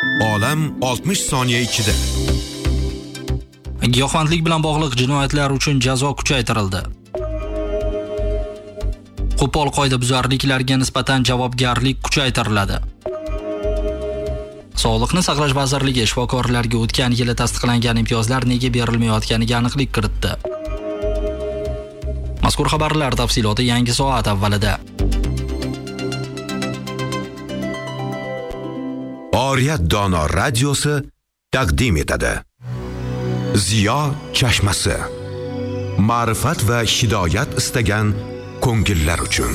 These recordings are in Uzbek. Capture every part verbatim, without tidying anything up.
Olam oltmish soniya ichida. Giyohvandlik bilan bog'liq jinoyatlar uchun jazo kuchaytirildi. Qo'pol qoidabuzarliklarga nisbatan javobgarlik kuchaytiriladi. Sog'liqni saqlash vazirligi shifokorlarga o'tgan yili tasdiqlangan imtiyozlar nega berilmayotganiga aniqlik kiritdi. Mazkur xabarlar tafsiloti yangi soat avvalida. Oriyat dono radiosi taqdim etadi. Ziyo chashmasi. Ma'rifat va hidoyat istagan ko'ngillar uchun.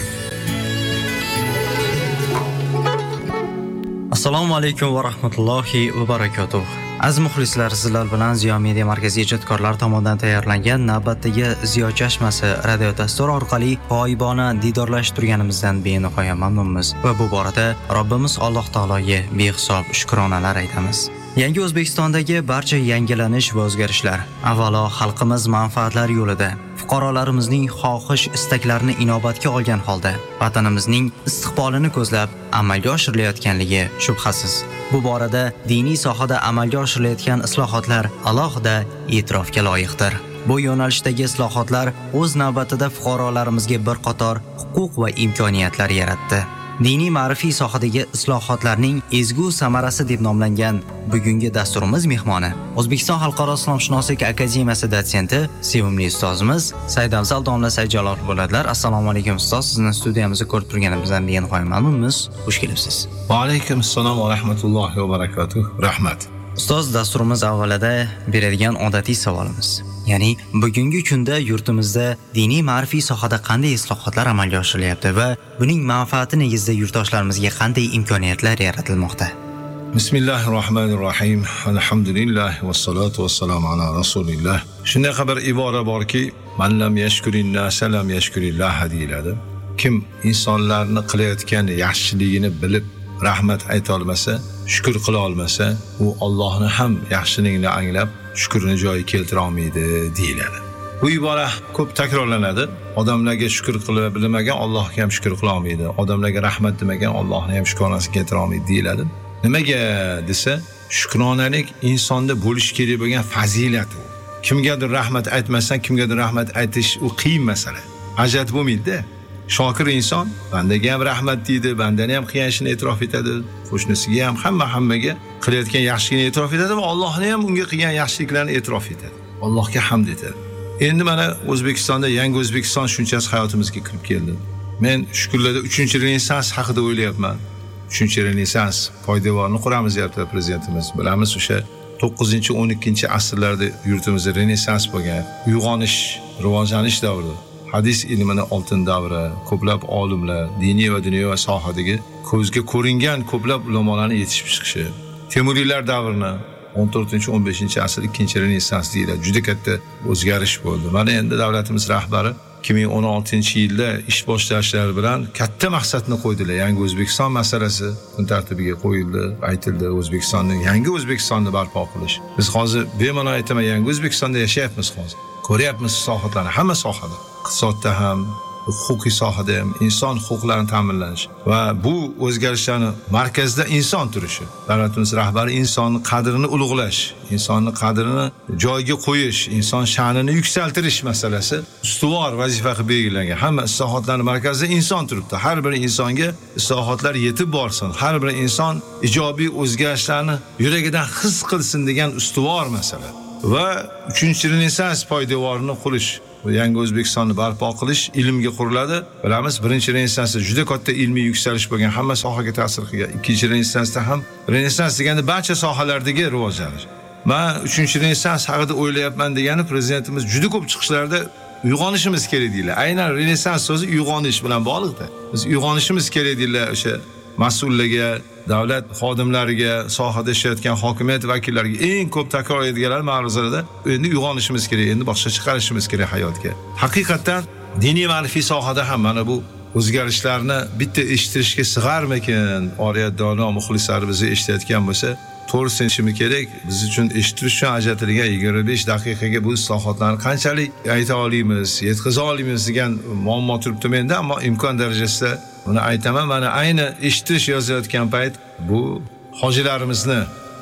Assalomu alaykum va rahmatullohi va barakotuh. Aziz muxlislar, sizlar bilan Ziyo Media markazi ijodkorlari tomonidan tayyorlangan navbatdagi Ziyo chashmasi radio dasturi orqali g'oyibona didorlashib turganimizdan benihoya mamnunmiz va bu borada Robbimiz Alloh taologa behisob shukronalar aytamiz. Yangi O'zbekistondagi barcha yangilanish va o'zgarishlar avvalo xalqimiz manfaatlari yo'lida, fuqarolarimizning xohish istaklarini inobatga olgan holda vatanimizning istiqbolini ko'zlab amalga oshirilayotganligi shubhasiz. Bu borada diniy sohada amalga oshirilayotgan islohotlar alohida e'tirofga loyiqdir. Bu yo'nalishdagi islohotlar o'z navbatida fuqarolarimizga bir qator huquq va imkoniyatlar yaratdi. Diniy ma'rifiy sohadagi islohotlarning ezgu samarasi deb nomlangan bugungi dasturimiz mehmoni O'zbekiston Xalqaro islomshunoslik akademiyasi dotsenti, sevimli ustozimiz Saidafzal domla Saidjalol bo'ladilar. Assalomu alaykum ustoz, sizni studiyamizda ko'rib turganimizdan benihoya mamnunmiz. Xush kelibsiz. Va alaykum assalom va rahmatullohi va barakotuh. Rahmat. Ustoz, dasturimiz avvalida beradigan odatiy savolimiz. Ya'ni bugungi kunda yurtimizda diniy ma'rifiy sohada qanday islohotlar amalga oshirilyapti va buning manfaati negizida yurtdoshlarimizga qanday imkoniyatlar yaratilmoqda? Bismillahirrohmanirrohim. Alhamdulillah va salatu va salam ala rasulillah. Shunday xabar ibora borki, man lam yashkurinna salam yashkurillah deyiladi. Kim insonlarni qilayotgan yaxshiligini bilib rahmat ayta olmasa, shukr qila olmasa, u Allohni ham yaxshiligini anglab shukrni joyiga keltira olmaydi deyiladi. Bu ibora ko'p takrorlanadi. Odamlarga shukr qila bilmagan Allohga ham shukr qila olmaydi. Odamlarga rahmat demagan Allohni ham shukronasiga keltira olmaydi deyiladi. Nimaga desa, shukronalik insonda bo'lish kerak bo'lgan fazilat u. Kimgadir rahmat aytmasdan kimgadir rahmat aytish u qiyin masala. Ajat bo'lmaydi-da. Shokir inson bandaga ham rahmat deydi, bandani ham qilganishini e'tirof etadi, qo'shnisiga ham hamma hammaga qilayotgan yaxshiligini e'tirof etadi va Allohni ham unga qilgan yaxshiliklarini e'tirof etadi. Allohga hamd etadi. Endi mana O'zbekistonda yangi O'zbekiston shunchasi hayotimizga kirib keldi. Men shu kunlarda uchinchi renessans haqida o'ylayapman. uchinchi renessans poydevorni quramiz deyapti prezidentimiz. Bilamiz, o'sha to'qqizinchi o'n ikkinchi asrlarda yurtimizda renessans bo'lgan, uyg'onish, rivojlanish davri. Hadis ilmini oltin davri, ko'plab olimlar, diniy va dunyoviy sohadagi ko'zga ko'ringan ko'plab ulamolarning yetishib chiqishi. Temuriylar davrini o'n to'rtinchi o'n beshinchi asr ikkinchi renessans deyiladi. Juda katta o'zgarish bo'ldi. Mana endi davlatimiz rahbari ikki ming o'n oltinchi yilda ish boshlashlari bilan katta maqsadni qo'ydilar. Yangi O'zbekiston masalasi kun tartibiga qo'yildi, aytildi. O'zbekistonni, yangi O'zbekistonni barpo qilish. Biz hozir bemalol aytaman, yangi O'zbekistonda yashayapmiz hozir. Ko'ryapmiz sohalarni, hamma sohada. Iqtisodda ham, huquqiy sohada ham inson huquqlarini ta'minlanish va bu o'zgarishlarning markazida inson turishi. Davlatimiz rahbari insonning qadrini ulug'lash, insonning qadrini joyiga qo'yish, inson sha'nini yuksaltirish masalasi ustuvor vazifa qilib belgilangan. Hamma islohotlarning markazida inson turibdi. Har bir insonga islohotlar yetib borsin, har bir inson ijobiy o'zgarishlarni yuragidan his qilsin degan ustuvor masala. Va uchinchi renessans poydevorini qurish, yangi O'zbekistonni barpo qilish ilmga quriladi. Bilamiz, birinchi renessansda juda katta ilmiy yuksalish bo'lgan, hamma sohaga ta'sir qilgan. Ikkinchi renessansda ham renessans deganda barcha sohalardagi rivojlanish. Men uchinchi renessans haqida o'ylayapman degani prezidentimiz juda ko'p chiqishlarda uyg'onishimiz kerak deydilar. Aynan renessans so'zi uyg'onish bilan bog'liqdir. Biz uyg'onishimiz kerak deydilar o'sha mas'ullarga, davlat xodimlariga, sohada ishlayotgan hokimiyat vakillariga eng ko'p takror etganlar ma'ruzalarda endi uyg'onishimiz kerak, endi boshqa chiqarishimiz kerak hayotga. Haqiqatan diniy ma'rifiy sohada ham mana bu o'zgarishlarni bitta eshittirishga sig'armikin? Oriyat dono muxlislar bizni eshitayotgan bo'lsa, to'g'risini kerak. Biz uchun eshitish uchun ajratilgan yigirma besh daqiqaga bu islohotlarni qanchalik ayta olamiz, yetkaza olamiz degan muammo turibdi menda, ammo imkon darajasida buni aytaman. Mana ayni eshitish yozayotgan payt bu hojilarimizni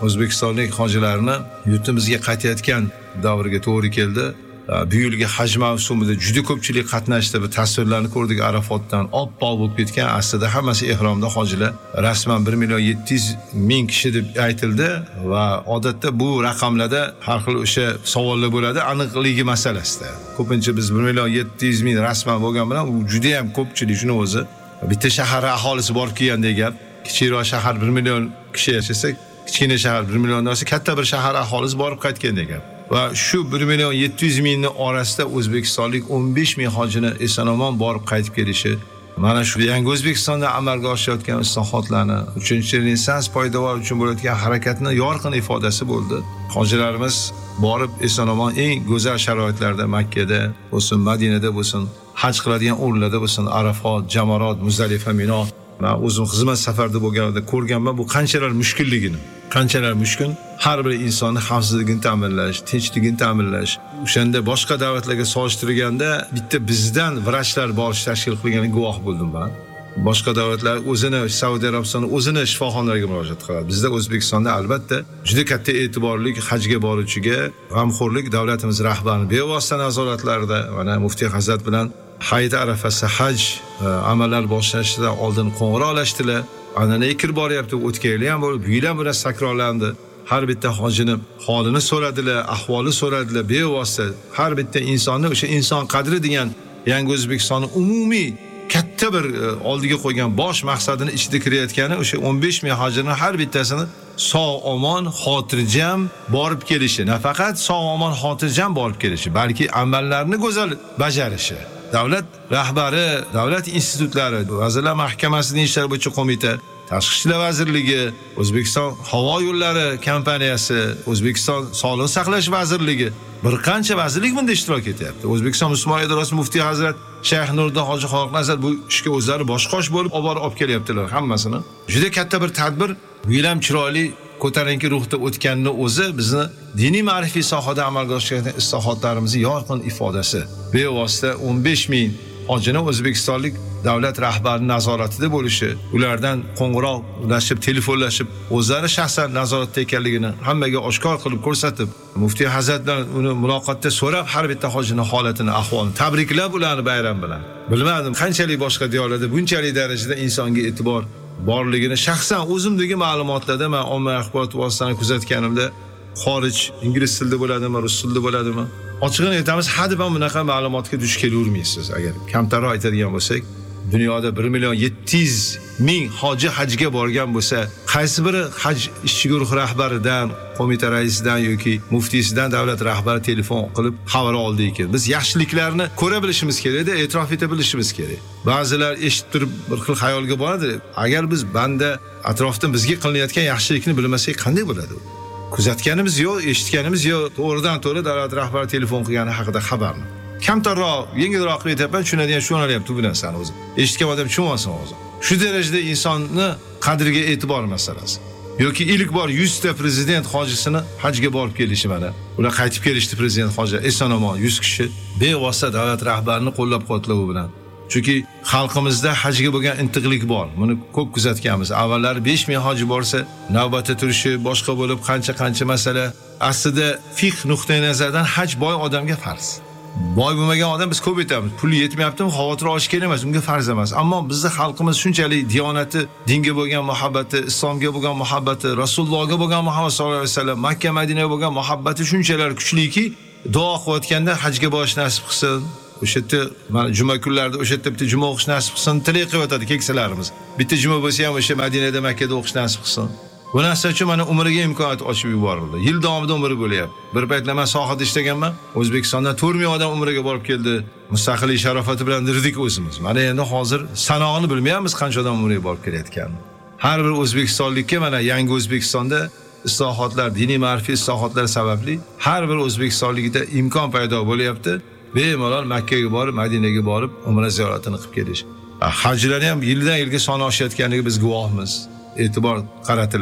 O'zbekistonlik hojilarni yurtimizga qaytayotgan davrga to'g'ri keldi. Bu yilgi haj mavsumida juda ko'pchilik qatnashdi. Bu tasvirlarni ko'rdik Arafotdan. Oppoq bo'lib ketgan. Aslida hammasi ihromda hojilar. Rasman bir million yetti yuz ming kishi deb aytildi va odatda bu raqamlarda har xil o'sha savollar bo'ladi aniqligi masalasida. Ko'pincha biz bir million yetti yuz ming rasman bo'lgan bilan u juda ham ko'pchilik shuni o'zi. Bitta shahar aholisi borib kelgandek gap. Kichikroq shahar bir million kishi yashasa, kichkina shahar bir milliondan oshsa, katta bir shahar aholisi borib qaytgandek gap. Va shu bir million yetti yuz mingni orasida o'zbekistonlik o'n besh ming hojini eson-omon borib qaytib kelishi, mana shu yangi O'zbekistonda amalga oshayotgan islohotlarni, uchinchi Renessans poydevor uchun bo'layotgan harakatni yorqin ifodasi bo'ldi. Hojilarimiz borib eson-omon eng go'zal sharoitlarda Makkada bo'lsin, Madinada bo'lsin, haj qiladigan o'rinlarda bo'lsin, Arafot, Jamorot, Muzdalifa, Mino. Men o'zim xizmat safarida bo'lganimda ko'rganman bu qanchalar mushkulligini. Qanchalar mushkul. Har bir insonning xavfsizligini ta'minlash, tinchligini ta'minlash. O'shanda boshqa davlatlarga solishtirganda bitta bizdan vrachlar borish tashkil qilganiga guvoh bo'ldim men. Boshqa davlatlar o'zini Saudiya Arabistoni o'zini shifoxonalarga murojaat qiladi. Bizda O'zbekistonda albatta juda katta e'tiborlik hajga boruvchiga g'amxo'rlik davlatimiz rahbarining bevosita nazoratlarida mana muftiy Hazrat bilan Hayit arafasi haj amallar boshlashidan oldin qo'ng'iroqlashdilar. Ananaga kirib boryapti, o'tganlar ham bo'lib, bu yil ham biroz takrorlandi. Har bitta hojini holini so'radilar, ahvoli so'radilar, bevosita har bitta insonni o'sha inson qadri degan yangi O'zbekistonning umumiy katta bir oldiga qo'ygan bosh maqsadini ichida kirayotgani o'sha o'n besh ming hojini har bittasini sog' omon, xotirjam borib kelishi, nafaqat sog' omon, xotirjam borib kelishi, balki amallarni go'zal bajarishi. Davlat rahbari, davlat institutlari, Vazirlar Mahkamasining ishlar bo'yicha qo'mita, Tashqi ishlar vazirligi, O'zbekiston havo yo'llari kompaniyasi, O'zbekiston Sog'liqni saqlash vazirligi, bir qancha vazirlik bunda ishtirok etyapti. O'zbekiston musulmon idorasi muftiy Hazrat Shayx Nuriddin Hoji Xoliqnazar bu ishga o'zlari boshqosh bo'lib olib borib olib kelyaptilar hammasini. Juda katta bir tadbir, bu yil ham chiroyli ko'tarinki ruhda o'tganini o'zi bizni diniy ma'rifiy sohada amalga oshirgan islohotlarimizning yorqin ifodasi. Bevosita o'n besh ming hojini O'zbekistonlik davlat rahbarining nazoratida bo'lishi, ulardan qo'ng'iroqlashib, telefonlashib, o'zlari shaxsan nazoratda ekanligini hammaga oshkor qilib ko'rsatib, muftiy Hazrat bilan uni muloqotda so'rab, har bitta hojining holatini, ahvolini tabriklab ularni bayram bilan. Bilmadim, qanchalik boshqa diyorlarda bunchalik darajada insonga e'tibor borligini shaxsan o'zimdagi ma'lumotlarda men ommaviy axborot vositalarini kuzatganimda xorij ingliz tilida bo'ladimi, rus tilida bo'ladimi? Ochig'ini aytamiz, hadeb ham bunaqa ma'lumotga duch kelavermaysiz. Agar kamtarroq aytadigan bo'lsak, dunyoda bir million yetti yuz ming hoji hajga borgan bo'lsa, qaysi biri haj ishchi guruh rahbaridan, qo'mita raisidan yoki muftiysidan davlat rahbari telefon qilib xabar oldi ekan. Biz yaxshiliklarni ko'ra bilishimiz kerak-da, e'tirof eta bilishimiz kerak. Ba'zilar eshitib turib bir xil xayolga boradi. Agar biz banda atrofdan bizga qilinayotgan yaxshilikni bilmasak qanday bo'ladi? Kuzatganimiz yo'q, eshitganimiz yo'q, to'g'ridan to'g'ri davlat rahbari telefon qilgani haqida xabarni. Kamtarroq, yengilroq aytayapman, tushunadigan tushunalyapti bu narsani o'zi. Eshitgan odam tushunmasin o'zi. Shu darajada insonni qadriga e'tibor masalasi. Yoki ilk bor yuz ta prezident hojisini hajga borib kelishi mana. Ular qaytib kelishdi prezident hoji, eson-omon yuz kishi bevosita davlat rahbarini qo'llab-quvvatlashi bilan. Chunki xalqimizda hajga bo'lgan intiqlik bor. Buni ko'p kuzatganmiz. Avvallari besh ming hoji borsa, navbatda turishi boshqa bo'lib qancha-qancha masala. Aslida fiqh nuqtai nazaridan haj boy odamga farz. Boy bo'lmagan odam biz ko'p aytamiz. Puli yetmayaptimi, xavotir olish kerak emas, unga farz emas. Ammo bizning xalqimiz shunchalik diyonati, dinga bo'lgan muhabbati, islomga bo'lgan muhabbati, Rasulullohga bo'lgan Muhammad sollallohu alayhi vasallam, Makka, Madinaga bo'lgan muhabbati shunchalar kuchliki, duo qilayotganda hajga borish nasib qilsin. O'sha yerda mana juma kunlarida o'sha yerda bitta juma o'qish nasib qilsin, tilak qilyotadi keksalarimiz. Bitta juma bo'lsa ham o'sha Madinada, Makkada o'qish nasib qilsin. Bu narsa uchun mana umriga imkoniyat ochib yuborildi. Yil davomida umri bo'lyapti. Bir paytlar men sohada ishlaganman. O'zbekistondan to'rt ming odam umriga borib keldi. Mustaqillik sharofati bilan dirdik o'zimiz. Mana endi hozir sanog'ini bilmaymiz qancha odam umriga borib kelayotganini. Har bir o'zbekistonlikka mana yangi O'zbekistonda islohotlar, diniy ma'rifiy islohotlar sababli har bir o'zbekistonlikda imkon paydo bo'lyapti. Bemalol Makkaga borib, Madinaga borib umra ziyoratini qilib kelish. Hajlar ham yildan yilga soni oshayotganiga biz guvohmiz. E'tibor qaratilib.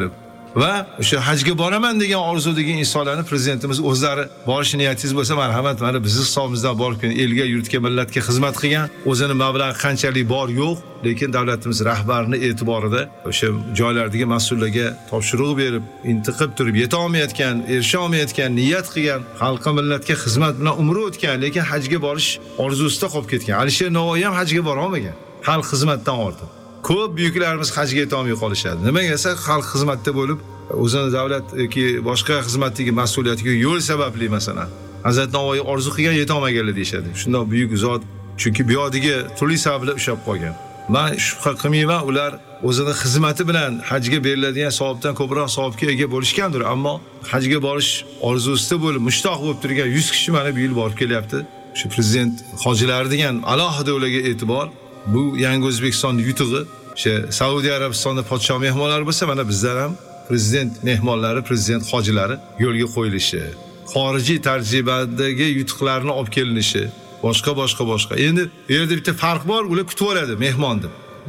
va o'sha hajga boraman degan orzudagi insonlarni prezidentimiz o'zlari borish niyatingiz bo'lsa marhamat, mana bizning hisobimizdan borib kelin, elga, yurtga, millatga xizmat qilgan, o'zini mablag'i qanchalik bor yo'q, lekin davlatimiz rahbarining e'tiborida o'sha joylardagi mas'ullarga topshiriq berib, intiqib turib yeta olmayotgan, erisha olmayotgan, niyat qilgan, xalqqa, millatga xizmat bilan umri o'tgan, lekin hajga borish orzusida qolib ketgan. Alisher Navoiy ham hajga bora olmagan. Xalq xizmatdan ortib. Ko'p buyuklarimiz hajga yeta olmay qolishadi. Nimaga desa, xalq xizmatda bo'lib, o'zini davlat yoki boshqa xizmatdagi mas'uliyatiga yo'l sababli masalan Hazrat Navoiy orzu qilgan yeta olmaganlar deyshadi. Shunday buyuk zot, chunki bu yodiga turli sabablar ushlab qolgan. Men shubha qilmayman, ular o'zini xizmati bilan hajga beriladigan savobdan ko'proq savobga ega bo'lishgandir, ammo hajga borish orzusida bo'lib, mushtoq bo'lib turgan yuz kishi mana bu yil borib kelyapti. Shu prezident hojilari degan alohida ularga e'tibor. Bu yangi O'zbekistonning yutug'i. O'sha Saudiya Arabistonda podshoh mehmonlari bo'lsa, mana bizlar ham prezident mehmonlari, prezident hojilari yo'lga qo'yilishi, xorijiy tajribadagi yutuqlarni olib kelinishi, boshqa boshqa boshqa. Endi bu yerda bitta farq bor, ular kutib oladi mehmonni.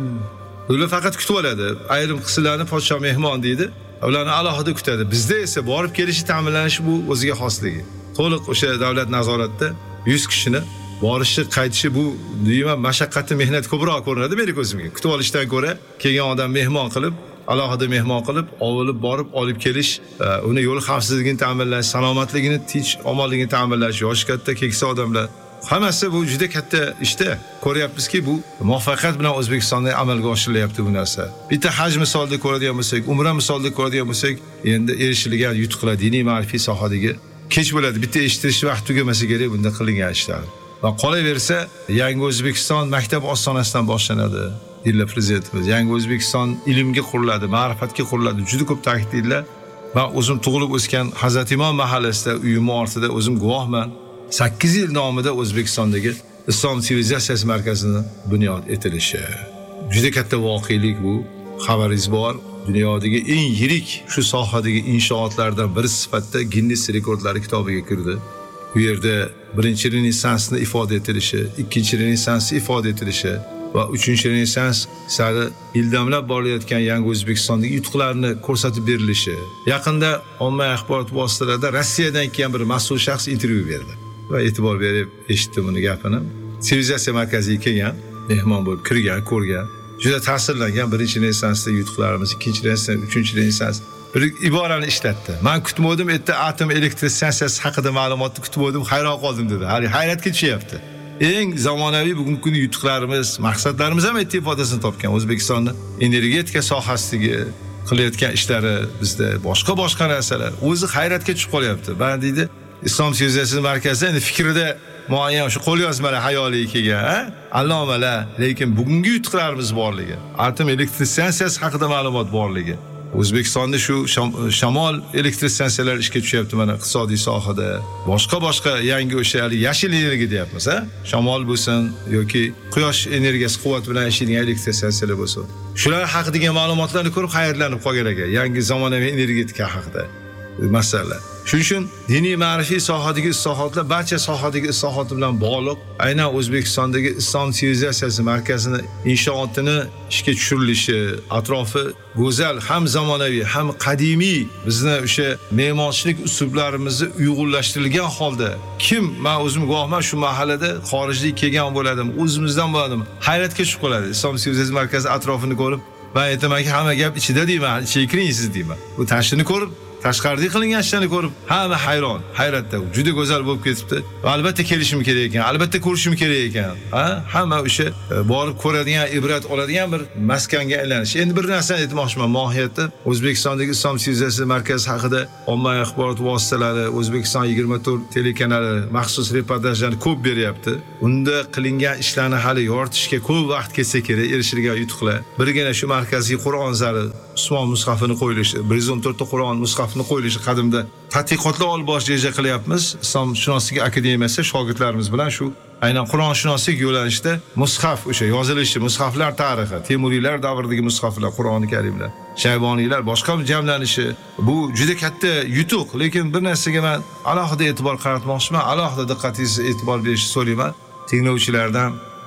Ular faqat kutib oladi. Ayrim qismlarni podshoh mehmon deydi, ularni alohida kutadi. Bizda esa borib kelishi, ta'minlanishi bu o'ziga xosligi. To'liq o'sha davlat nazoratida yuz kishini borishi, qaytishi bu deyman mashaqqatli mehnat ko'proq ko'rinadi menga ko'zimga. Kutib olishdan ko'ra kelgan odam mehmon qilib, alohida mehmon qilib, olib borib olib kelish, uni yo'l xavfsizligini ta'minlash, salomatligini, tinch, omonligini ta'minlash, yosh katta, keksa odamlar hammasi bu juda katta ishda. Ko'ryapmizki, bu muvaffaqiyat bilan O'zbekistonda amalga oshirilyapti bu narsa. Bitta haj misolida ko'radigan bo'lsak, umra misolida ko'radigan bo'lsak, endi erishilgan yutuqlar diniy ma'rifiy sohadagi kech bo'ladi. Bitta eshitish vaqt tugamasa kerak bunda qilingan ishlar. Va qolaversa, yangi O'zbekiston maktab ostonasidan boshlanadi. Dilla prezidentimiz yangi O'zbekiston ilmga quriladi, ma'rifatga quriladi. Juda ko'p ta'kidlar. Men o'zim tug'ilib o'sgan Hazrat Imom mahallasida uyim ortida o'zim guvohman. sakkiz yil davomida O'zbekistondagi Islom sivilizatsiyasi markazini bunyod etilishi. Juda katta voqelik bu. Xabaringiz bor. Dunyodagi eng yirik shu sohadagi inshootlardan biri sifatida Guinness rekordlari kitobiga kirdi. Bu yerda birinchi renessansni ifoda etilishi, ikkinchi renessansni ifoda etilishi va uchinchi renessans sari ildamlab borayotgan yangi O'zbekistondagi yutuqlarni ko'rsatib berilishi. Yaqinda ommaviy axborot vositalarida Rossiyadan kelgan bir mas'ul shaxs intervyu berdi va e'tibor berib eshitdim uni gapini. Sivilizatsiya markaziga kelgan, mehmon bo'lib kirgan, ko'rgan, juda ta'sirlangan birinchi renessansdagi yutuqlarimiz, ikkinchi renessans, uchinchi renessans bir iborani ishlatdi. Men kutmadim, erta atom elektr stansiyasi haqida ma'lumotni kutmadim, hayron qoldim dedi. Hali hayratga tushyapti. Eng zamonaviy bugungi kunda yutuqlarimiz, maqsadlarimiz ham erta ifodasini topgan. O'zbekistonning energetika sohasidagi qilayotgan ishlari, bizda boshqa boshqa narsalar o'zi hayratga tushib qolyapti. Men deydi, Islom sivilizatsiyasi markazida endi fikrida muayyan shu qo'lyozmalar hayoliga kelgan, ha? Allomalar, lekin bugungi yutuqlarimiz borligi, atom elektr stansiyasi haqida ma'lumot borligi. O'zbekistonda shu shamol elektr stansiyalari ishga tushyapti mana iqtisodiy sohada. Boshqa boshqa yangi o'sha yashil energiya deyapmiz, ha? Shamol bo'lsin yoki quyosh energiyasi quvvat bilan ishlaydigan elektr stansiyalar bo'lsin. Shular haqidagi ma'lumotlarni ko'rib hayratlanib qolgan ekan, yangi zamonaviy energetika haqida masala. Shuning uchun diniy ma'rifiy sohadagi islohotlar barcha sohadagi islohot bilan bog'liq. Aynan O'zbekistondagi Islom sivilizatsiyasi markazini inshootini ishga tushirilishi, atrofi go'zal, ham zamonaviy, ham qadimiy, bizni o'sha me'morchilik uslublarimizni uyg'unlashtirilgan holda kim, men o'zim guvohman, shu mahallada xorijlik kelgan bo'ladim, o'zimizdan bo'ladim, hayratga tushib qoladi. Islom sivilizatsiyasi markazi atrofini ko'rib, men aytamanki, hamma gap ichida deyman, ichiga kiringsiz deyman. Bu tashini ko'rib, tashqarida qilingan ishlarni ko'rib hamma hayron, hayratda. Juda go'zal bo'lib ketibdi. Va albatta kelishim kerak ekan, albatta ko'rishim kerak ekan. Ha? Hamma o'sha borib ko'radigan, ibrat oladigan bir maskanga aylanish. Endi bir narsani aytmoqchiman, mohiyatda O'zbekistondagi Islom sivilizatsiyasi markazi haqida ommaviy axborot vositalari, O'zbekiston yigirma to'rt telekanali maxsus reportajlarni ko'p beryapti. Unda qilingan ishlarni hali yoritishga ko'p vaqt ketsa kerak, erishilgan yutuqlar. Birgina shu markaziy Qur'on zali Usmon mushafini qo'yilishi, bir yuz o'n to'rt ta Qur'on mushafini qo'yilishi qadimda tadqiqotlar olib borish reja qilyapmiz. Islom shunosligi akademiyasi shogirdlarimiz bilan shu aynan Qur'onshunoslik yo'nalishida mushaf o'sha yozilishi, mushaflar tarixi, Temuriylar davridagi mushaflar, Qur'oni Karimlar, Shayboniylar boshqa jamlanishi bu juda katta yutuq, lekin bir narsaga men alohida e'tibor qaratmoqchiman, alohida diqqatingizni e'tibor berishni so'rayman tinglovchilardan.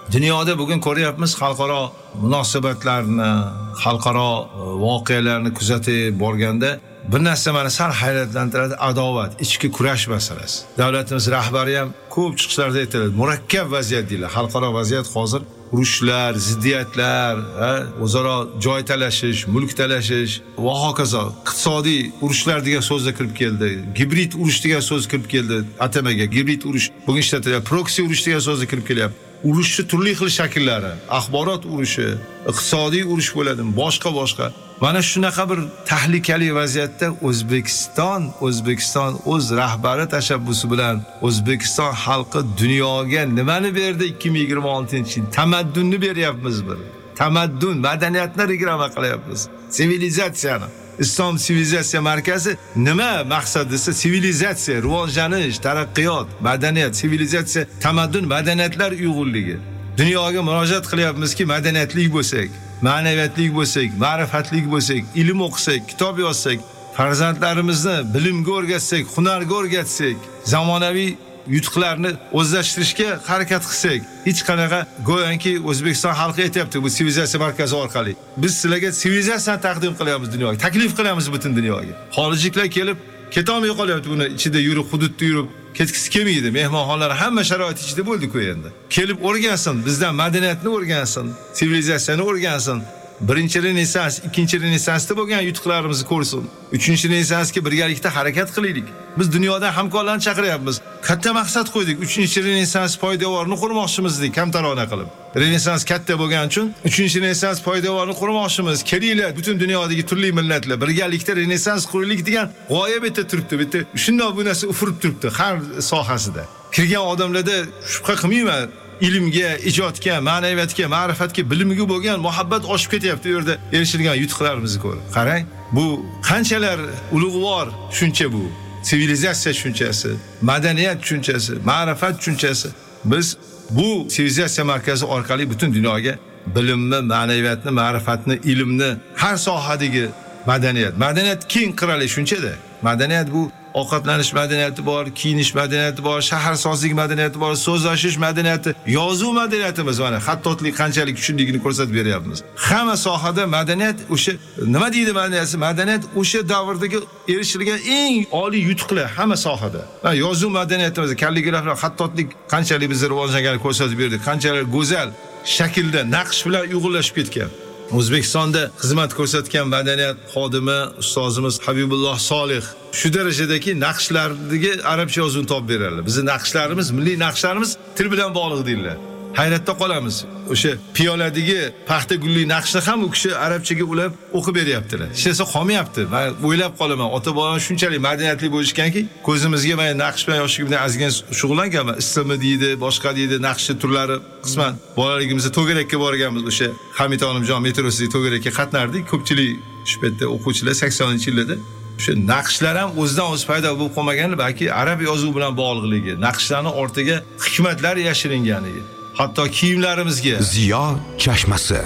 Dunyoda bugun ko'ryapmiz xalqaro munosabatlarni, xalqaro voqealarni kuzatib borganda bir narsa meni sal hayratlantiradi, adovat, ichki kurash masalasi. Davlatimiz rahbari ham ko'p chiqishlarda aytadi, murakkab vaziyat deydi. Xalqaro vaziyat hozir urushlar, ziddiyatlar, o'zaro joy talashish, mulk talashish va hokazo. Iqtisodiy urushlar degan so'zga kirib keldi. Gibrid urush degan so'z kirib keldi atamaga. Gibrid urush bugun ishlatilyapti. Proksi urush degan so'zga kirib kelyapti. Urushni turli xil shakllari, axborot urushi, iqtisodiy urush bo'ladi, boshqa-boshqa. Mana shunaqa bir tahlikali vaziyatda O'zbekiston, O'zbekiston o'z rahbari tashabbusi bilan O'zbekiston xalqi dunyoga nimani berdi ikki ming yigirma oltinchi yil? Tamaddunni beryapmiz bir. Tamaddun, madaniyatni reklama qilyapmiz. Sivilizatsiyani. Islom sivilizatsiya markazi nima maqsad desa, sivilizatsiya, rivojlanish, taraqqiyot, madaniyat, sivilizatsiya, tamaddun, madaniyatlar uyg'unligi. Dunyoga murojaat qilyapmizki, madaniyatli bo'lsak, ma'naviyatli bo'lsak, ma'rifatli bo'lsak, ilm o'qisak, kitob yozsak, farzandlarimizni bilimga o'rgatsak, hunarga o'rgatsak, zamonaviy yutuqlarni o'zlashtirishga harakat qilsak, hech qanaqa go'yoki O'zbekiston xalqi aytayapti bu sivilizatsiya markazi orqali. Biz sizlarga sivilizatsiyani taqdim qilyapmiz dunyoga, taklif qilamiz butun dunyoga. Xorijliklar kelib ketolmay qolyapti, buni ichida yurib, hududda yurib, ketkisi kelmaydi. Mehmonxonalar hamma sharoit ichida bo'ldi-ku endi. Kelib o'rgansin, bizdan madaniyatni o'rgansin, sivilizatsiyani o'rgansin. Birinchi Renessans, ikkinchi Renessansda bo'lgan yutuqlarimizni ko'rsin. Uchinchi Renessansga birgalikda harakat qilaylik. Biz dunyodan hamkorlarni chaqiryapmiz. Katta maqsad qo'ydik. uchinchi Renessans poydevorini qurmoqchimiz dedik, kamtarona qilib. Renessans katta bo'lgani uchun uchinchi Renessans poydevorini qurmoqchimiz. Kelinglar, butun dunyodagi turli millatlar birgalikda Renessans quraylik degan g'oya bitta turibdi. Bitta shunday bu narsa ufurib turibdi har sohasida. Kirgan odamlarda shubha qilmayman. Ilmga, ijodga, ma'naviyatga, ma'rifatga, bilimga bo'lgan muhabbat oshib ketyapti. U yerda erishilgan yutuqlarimizni ko'rib. Qarang, bu qanchalar ulug'vor tushuncha bu. Sivilizatsiya tushunchasi, madaniyat tushunchasi, ma'rifat tushunchasi. Biz bu sivilizatsiya markazi orqali butun dunyoga bilimni, ma'naviyatni, ma'rifatni, ilmni, har sohadagi madaniyat. Madaniyat keng qirali tushunchada. Madaniyat bu ovqatlanish madaniyati bor, kiyinish madaniyati bor, shaharsozlik madaniyati bor, so'zlashish madaniyati, yozuv madaniyatimiz mana xattotlik qanchalik kuchliligini ko'rsatib beryapmiz. Hamma sohada madaniyat o'sha nima deydi madaniyat? Madaniyat o'sha davrdagi erishilgan eng oliy yutuqlar hamma sohada. Va yozuv madaniyatimiz, kalligrafiya, xattotlik qanchalik biz rivojlanganini ko'rsatib berdi, qanchalik go'zal shaklda naqsh bilan uyg'unlashib ketgan. O'zbekistonda xizmat ko'rsatgan madaniyat xodimi ustozimiz Habibulloh Solih shu darajadagi naqshlardagi arabcha yozuvni topib beradilar. Bizning naqshlarimiz, milliy naqshlarimiz til bilan bog'liq deydilar. Hayratda qolamiz. O'sha piyoladagi paxta gulli naqshni ham u kishi arabchaga ulab o'qib beryaptilar. Hech narsa qolmayapti. Men o'ylab qolaman, ota-bolam shunchalik madaniyatli bo'lishganki, ko'zimizga men naqsh bilan yoshligimdan ozgina shug'ullanganman. Islimi deydi, boshqa deydi, naqsh turlari qisman bolaligimizda To'garakka borganmiz. O'sha Hamid Olimjon metrosidagi To'garakka qatnardik. Ko'pchilik shu paytda o'quvchilar saksoninchi yillarda o'sha naqshlar ham o'zidan o'zi paydo bo'lib qolmagan, balki arab yozuvi bilan bog'liqligi, naqshlarning ortiga hikmatlar yashiringanligi. Hatto kiyimlarimizga Ziyo chashmasi.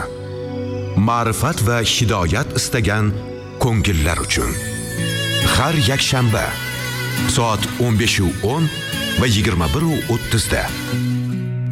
Ma'rifat va hidoyat istagan ko'ngillar uchun. Har yakshanba soat o'n besh va o'n va yigirma bir o'ttiz da